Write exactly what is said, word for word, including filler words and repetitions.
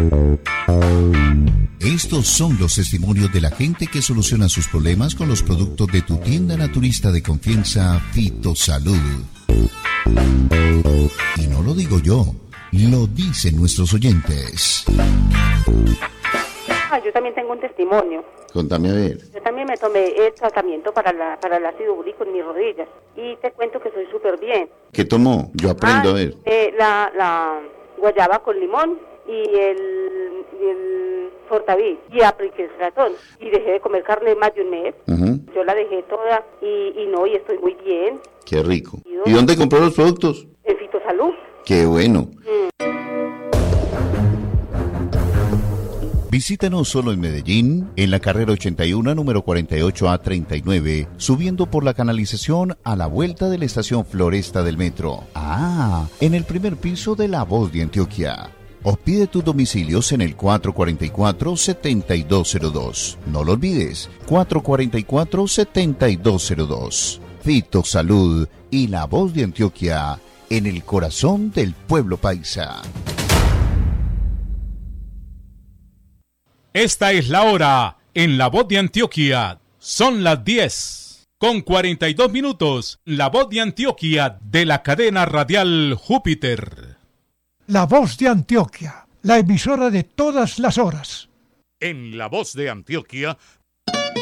Estos son los testimonios de la gente que soluciona sus problemas con los productos de tu tienda naturista de confianza, Fitosalud. Y no lo digo yo, lo dicen nuestros oyentes. Ah, yo también tengo un testimonio. Contame a ver. Yo también me tomé el tratamiento para la para el ácido úrico en mis rodillas y te cuento que soy súper bien. ¿Qué tomó? Yo aprendo ah, a ver. Eh, la, la guayaba con limón y el, y el Fortavis y apliqué el ratón y dejé de comer carne más de un mes. Uh-huh. Yo la dejé toda y, y no, y estoy muy bien. Qué rico. ¿Y, ¿Y dónde compró los productos? En Fitosalud. Qué bueno. Mm. Visítanos solo en Medellín, en la carrera ochenta y uno, número cuarenta y ocho A treinta y nueve, subiendo por la canalización a la vuelta de la estación Floresta del metro. Ah, en el primer piso de La Voz de Antioquia. O pide tus domicilios en el cuatro cuatro cuatro, siete dos cero dos. No lo olvides, cuatro cuatro cuatro, siete dos cero dos. Fitosalud y La Voz de Antioquia, en el corazón del pueblo paisa. Esta es la hora en La Voz de Antioquia. Son las diez con cuarenta y dos minutos. La Voz de Antioquia de la cadena radial Júpiter. La Voz de Antioquia, la emisora de todas las horas. En La Voz de Antioquia